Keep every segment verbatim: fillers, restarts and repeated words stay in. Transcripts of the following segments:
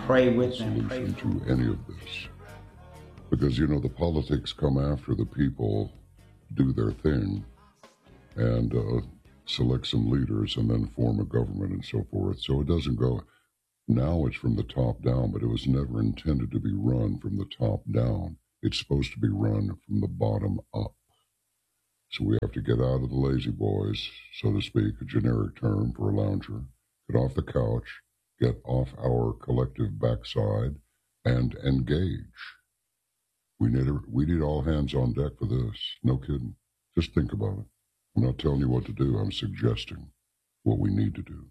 pray with them. Solution to any of this, because you know the politics come after the people do their thing and uh, select some leaders and then form a government and so forth. So it doesn't go. Now it's from the top down, but it was never intended to be run from the top down. It's supposed to be run from the bottom up. So we have to get out of the lazy boys, so to speak, a generic term for a lounger, get off the couch, get off our collective backside, and engage. We need a, we need all hands on deck for this. No kidding. Just think about it. I'm not telling you what to do. I'm suggesting what we need to do.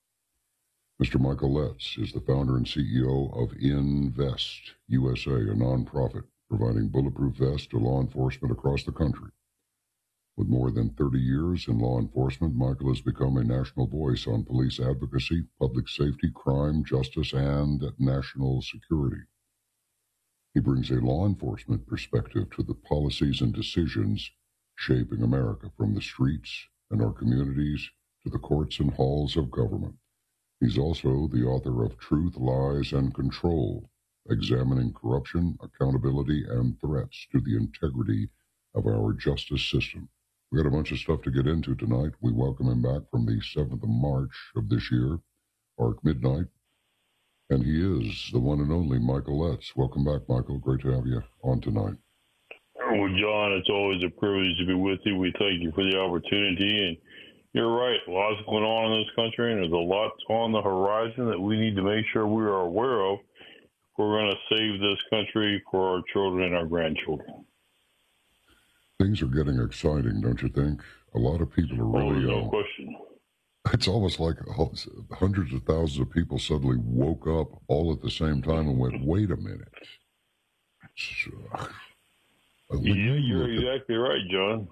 Mister Michael Letts is the founder and C E O of Invest U S A, a nonprofit providing bulletproof vests to law enforcement across the country. With more than thirty years in law enforcement, Michael has become a national voice on police advocacy, public safety, crime, justice, and national security. He brings a law enforcement perspective to the policies and decisions shaping America, from the streets and our communities to the courts and halls of government. He's also the author of Truth, Lies, and Control, examining corruption, accountability, and threats to the integrity of our justice system. We got a bunch of stuff to get into tonight. We welcome him back from the seventh of March of this year, Arc Midnight. And he is the one and only Michael Letts. Welcome back, Michael. Great to have you on tonight. Well, John, it's always a privilege to be with you. We thank you for the opportunity. And you're right, a lot's going on in this country, and there's a lot on the horizon that we need to make sure we are aware of if we're going to save this country for our children and our grandchildren. Things are getting exciting, don't you think? A lot of people are really... Oh, no uh, question. It's almost like hundreds of thousands of people suddenly woke up all at the same time and went, wait a minute. Uh, yeah, you you're exactly at, right, John.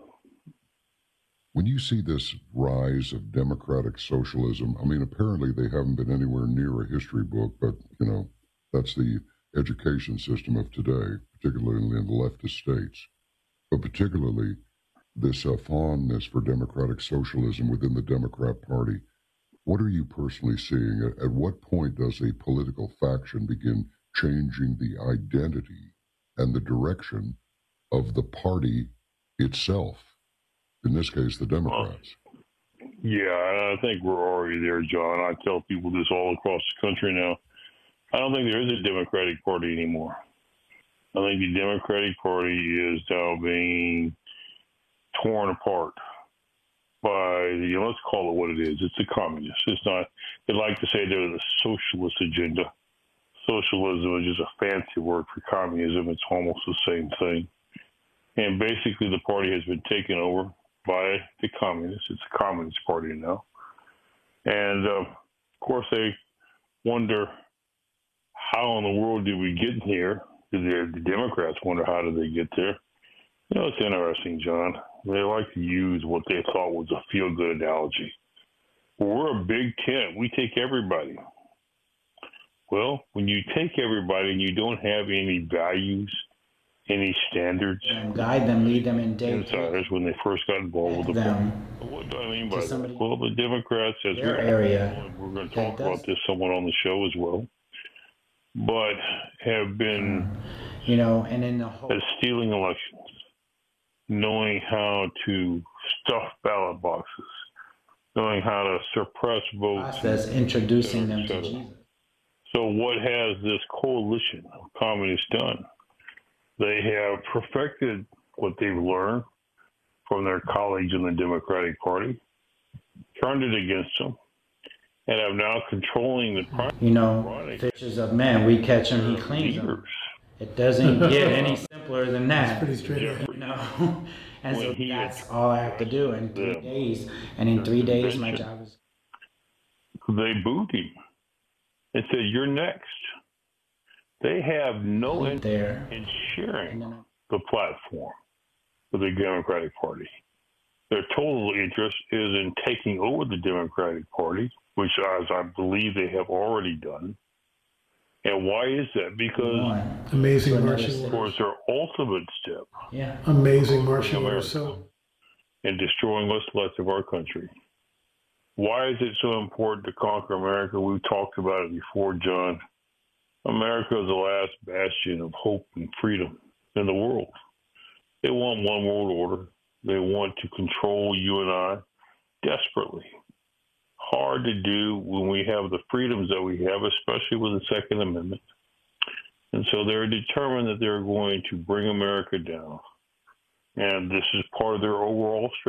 When you see this rise of democratic socialism, I mean, apparently they haven't been anywhere near a history book, but, you know, that's the education system of today, particularly in the leftist states. But particularly this uh, fondness for democratic socialism within the Democrat Party. What are you personally seeing? At, at what point does a political faction begin changing the identity and the direction of the party itself? In this case, the Democrats. Well, yeah, I think we're already there, John. I tell people this all across the country now. I don't think there is a Democratic Party anymore. I think the Democratic Party is now being torn apart by the, let's call it what it is. It's the communists. It's not, they like to say they're the socialist agenda. Socialism is just a fancy word for communism. It's almost the same thing. And basically the party has been taken over by the communists. It's a communist party now. And uh, of course they wonder, how in the world did we get here? The, the Democrats wonder, how did they get there? You know, it's interesting, John. They like to use what they thought was a feel-good analogy. Well, we're a big tent. We take everybody. Well, when you take everybody and you don't have any values, any standards, and guide them, lead them in day insiders when they first got involved with the party. What do I mean by that? Well, the Democrats, as their area, we're going to talk about this somewhat on the show as well, but have been, you know, and in the whole at stealing elections, knowing how to stuff ballot boxes, knowing how to suppress votes. Process introducing them to Jesus. So what has this coalition of communists done? They have perfected what they've learned from their colleagues in the Democratic Party, turned it against them, and have now controlling the primary. You know, fishes of men, we catch them, he cleans them. It doesn't get any simpler than that. That's pretty straight. You know? And so that's all I have to do in three days. And in three days, my job is... They booed him and said, you're next. They have no interest there in sharing the platform for the Democratic Party. Their total interest is in taking over the Democratic Party, which, as I believe they have already done. And why is that? Because amazing marching of course, their ultimate step. Yeah. Amazing marching orders. So, and destroying what's left of our country. Why is it so important to conquer America? We've talked about it before, John. America is the last bastion of hope and freedom in the world. They want one world order. They want to control you and I desperately. Hard to do when we have the freedoms that we have, especially with the Second Amendment. And so they're determined that they're going to bring America down. And this is part of their overall strategy.